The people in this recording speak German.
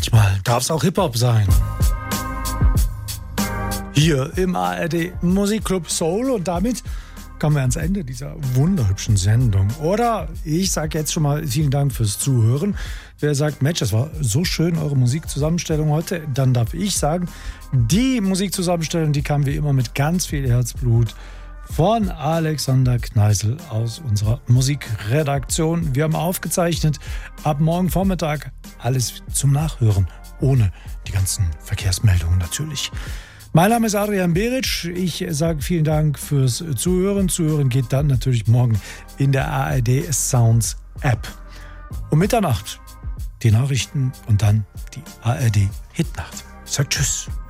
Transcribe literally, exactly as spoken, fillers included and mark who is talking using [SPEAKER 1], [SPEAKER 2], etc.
[SPEAKER 1] Manchmal darf es auch Hip-Hop sein. Hier im A R D Musikclub Soul und damit kommen wir ans Ende dieser wunderhübschen Sendung. Oder ich sage jetzt schon mal vielen Dank fürs Zuhören. Wer sagt, Mensch, das war so schön, eure Musikzusammenstellung heute, dann darf ich sagen, die Musikzusammenstellung, die kam wie immer mit ganz viel Herzblut von Alexander Kneisel aus unserer Musikredaktion. Wir haben aufgezeichnet, ab morgen Vormittag alles zum Nachhören, ohne die ganzen Verkehrsmeldungen natürlich. Mein Name ist Adrian Beric. Ich sage vielen Dank fürs Zuhören. Zuhören geht dann natürlich morgen in der A R D Sounds App. Um Mitternacht die Nachrichten und dann die A R D Hitnacht. Sag Tschüss.